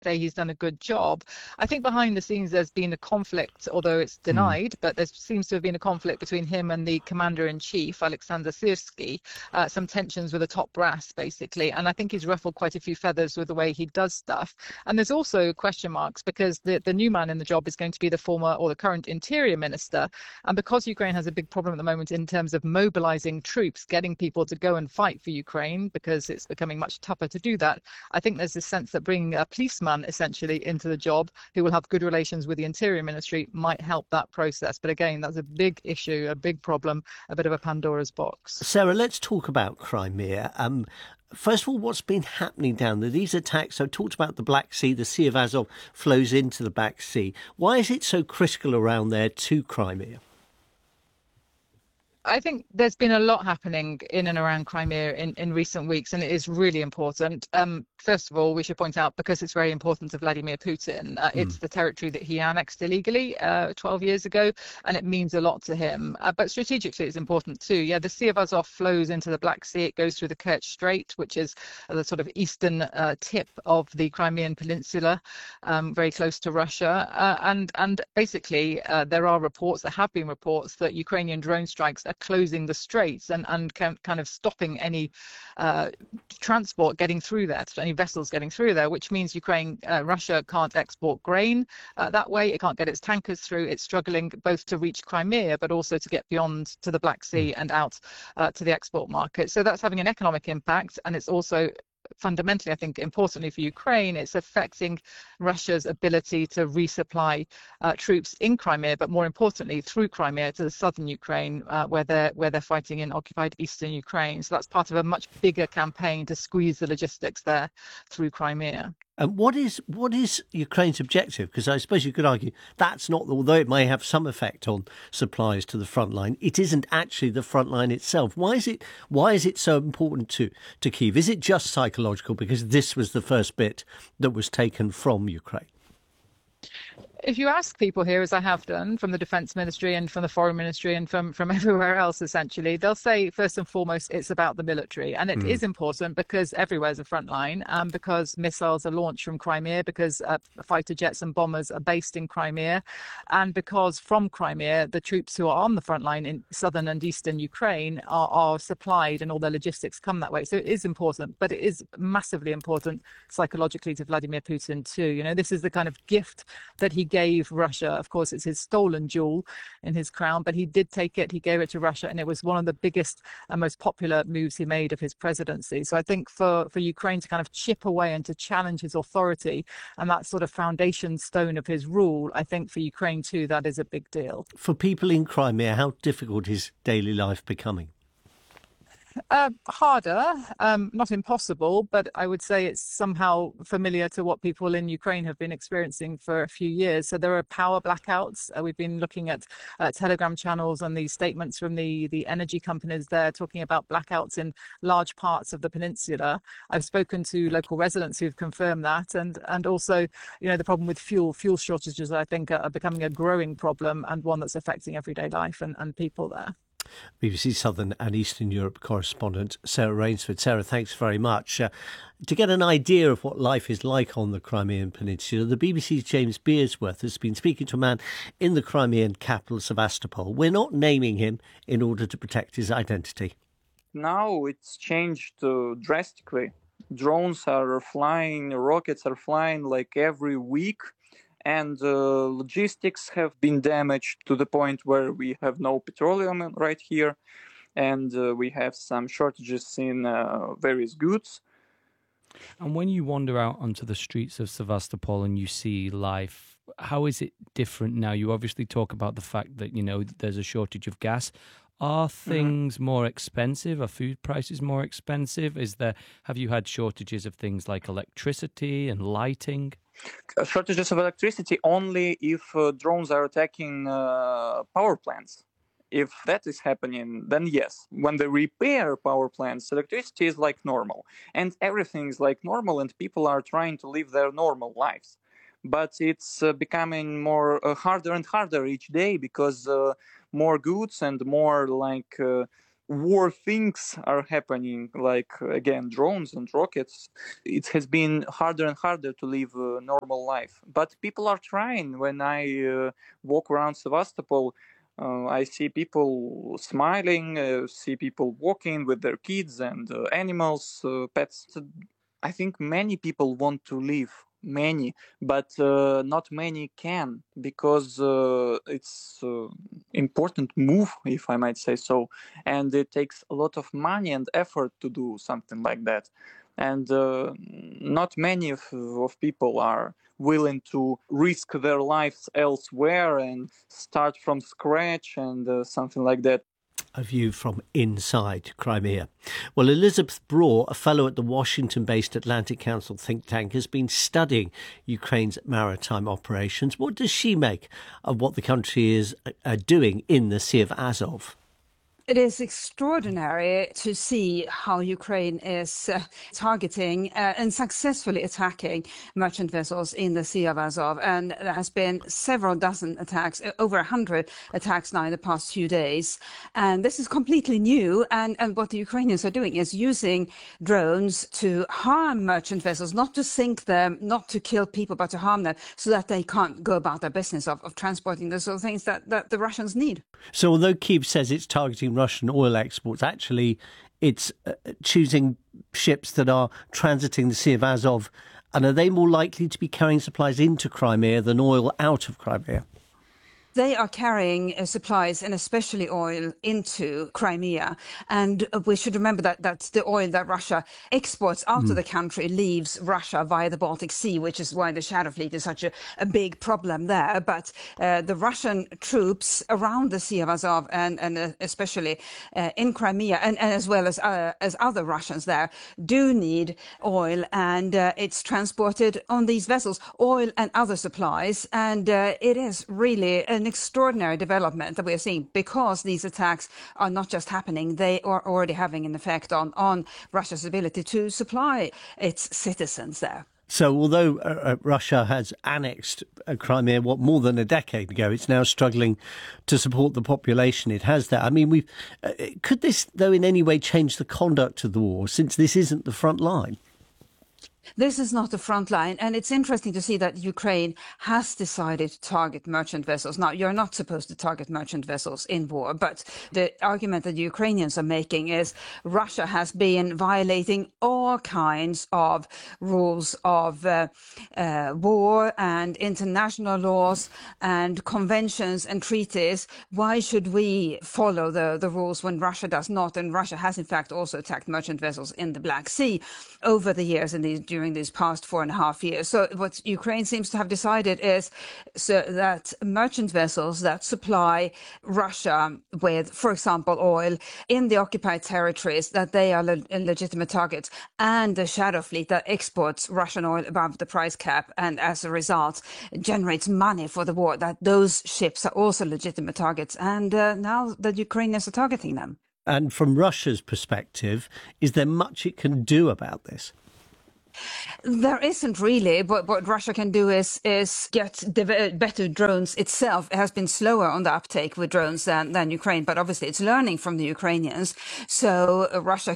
say he's done a good job. I think behind the scenes there's been a conflict, although it's Mm. denied, but there seems to have been a conflict between him and the commander-in-chief, Alexander Syrski, some tensions with the top brass, basically. And I think he's ruffled quite a few feathers with the way he does stuff. And there's also question marks because the new man in the job is going to be the former or the current interior minister. And because Ukraine has a big problem at the moment in terms of mobilizing troops, getting people to go and fight for Ukraine, because it's becoming much tougher to do that, I think there's this sense that bringing a policeman essentially into the job who will have good relations with the Interior Ministry might help that process. But again, that's a big issue, a big problem, a bit of a Pandora's box. Sarah, let's talk about Crimea. First of all, what's been happening down there? These attacks, I've talked about the Black Sea, the Sea of Azov flows into the Black Sea. Why is it so critical around there to Crimea? I think there's been a lot happening in and around Crimea in recent weeks, and it is really important. First of all, we should point out, because it's very important to Vladimir Putin, it's the territory that he annexed illegally 12 years ago, and it means a lot to him. But strategically, it's important too. Yeah, the Sea of Azov flows into the Black Sea. It goes through the Kerch Strait, which is the sort of eastern tip of the Crimean Peninsula, very close to Russia. And basically, there have been reports that Ukrainian drone strikes are closing the straits and kind of stopping any transport getting through there, any vessels getting through there, which means Russia can't export grain that way. It can't get its tankers through. It's struggling both to reach Crimea, but also to get beyond to the Black Sea and out to the export market. So that's having an economic impact, and it's also fundamentally, I think, importantly for Ukraine, it's affecting Russia's ability to resupply troops in Crimea, but more importantly, through Crimea to the southern Ukraine, where they're fighting in occupied eastern Ukraine. So that's part of a much bigger campaign to squeeze the logistics there through Crimea. And what is Ukraine's objective? Because I suppose you could argue that's not, although it may have some effect on supplies to the front line, it isn't actually the front line itself. Why is it so important to Kyiv? Is it just psychological because this was the first bit that was taken from Ukraine? If you ask people here, as I have done, from the Defence Ministry and from the Foreign Ministry and from everywhere else, essentially, they'll say, first and foremost, it's about the military. And it is important because everywhere's a front line, because missiles are launched from Crimea, because fighter jets and bombers are based in Crimea, and because from Crimea, the troops who are on the front line in southern and eastern Ukraine are supplied and all their logistics come that way. So it is important, but it is massively important psychologically to Vladimir Putin too. You know, this is the kind of gift that he gave Russia. Of course, it's his stolen jewel in his crown, but he did take it. He gave it to Russia, and it was one of the biggest and most popular moves he made of his presidency. So I think for Ukraine to kind of chip away and to challenge his authority and that sort of foundation stone of his rule, I think for Ukraine too, that is a big deal. For people in Crimea, how difficult is daily life becoming? Harder, not impossible, but I would say it's somehow familiar to what people in Ukraine have been experiencing for a few years. So there are power blackouts. We've been looking at Telegram channels and these statements from the energy companies there talking about blackouts in large parts of the peninsula. I've spoken to local residents who've confirmed that, and also, you know, the problem with fuel shortages, I think, are becoming a growing problem and one that's affecting everyday life and people there. BBC Southern and Eastern Europe correspondent Sarah Rainsford. Sarah, thanks very much. To get an idea of what life is like on the Crimean Peninsula, the BBC's James Beersworth has been speaking to a man in the Crimean capital, Sevastopol. We're not naming him in order to protect his identity. Now it's changed drastically. Drones are flying, rockets are flying like every week. And logistics have been damaged to the point where we have no petroleum right here, and we have some shortages in various goods. And when you wander out onto the streets of Sevastopol and you see life, how is it different now? You obviously talk about the fact that, you know, there's a shortage of gas. Are things more expensive? Are food prices more expensive? Have you had shortages of things like electricity and lighting? Shortages of electricity only if drones are attacking power plants. If that is happening, then yes. When they repair power plants, electricity is like normal. And everything is like normal, and people are trying to live their normal lives. But it's becoming more harder and harder each day because more goods and more war things are happening, like again drones and rockets, it has been harder and harder to live a normal life. But people are trying. When I walk around Sevastopol, I see people smiling, see people walking with their kids and animals, pets. I think many people want to live, many, but not many can, because it's important move, if I might say so, and it takes a lot of money and effort to do something like that. And not many of people are willing to risk their lives elsewhere and start from scratch and something like that. A view from inside Crimea. Well, Elizabeth Braw, a fellow at the Washington-based Atlantic Council think tank, has been studying Ukraine's maritime operations. What does she make of what the country is doing in the Sea of Azov? It is extraordinary to see how Ukraine is targeting and successfully attacking merchant vessels in the Sea of Azov. And there has been several dozen attacks, over 100 attacks now in the past few days. And this is completely new. And what the Ukrainians are doing is using drones to harm merchant vessels, not to sink them, not to kill people, but to harm them so that they can't go about their business of transporting the sort of things that the Russians need. So although Kyiv says it's targeting Russian oil exports, actually it's choosing ships that are transiting the Sea of Azov. And are they more likely to be carrying supplies into Crimea than oil out of Crimea? They are carrying supplies, and especially oil, into Crimea. And we should remember that the oil that Russia exports out of the country leaves Russia via the Baltic Sea, which is why the Shadow Fleet is such a big problem there. But the Russian troops around the Sea of Azov and especially in Crimea and as well as other Russians there do need oil, and it's transported on these vessels, oil and other supplies. And it is really an extraordinary development that we are seeing, because these attacks are not just happening, they are already having an effect on Russia's ability to supply its citizens there. So although Russia has annexed Crimea, more than a decade ago, it's now struggling to support the population it has there. I mean, could this, though, in any way change the conduct of the war, since this isn't the front line? This is not the front line, and it's interesting to see that Ukraine has decided to target merchant vessels. Now, you're not supposed to target merchant vessels in war, but the argument that the Ukrainians are making is Russia has been violating all kinds of rules of war and international laws and conventions and treaties. Why should we follow the rules when Russia does not? And Russia has, in fact, also attacked merchant vessels in the Black Sea over the years and during these past 4.5 years. So what Ukraine seems to have decided is so that merchant vessels that supply Russia with, for example, oil in the occupied territories, that they are legitimate targets, and the Shadow Fleet that exports Russian oil above the price cap and as a result generates money for the war, that those ships are also legitimate targets. And now the Ukrainians are targeting them. And from Russia's perspective, is there much it can do about this? There isn't really, but what Russia can do is get better drones itself. It has been slower on the uptake with drones than Ukraine, but obviously it's learning from the Ukrainians. So Russia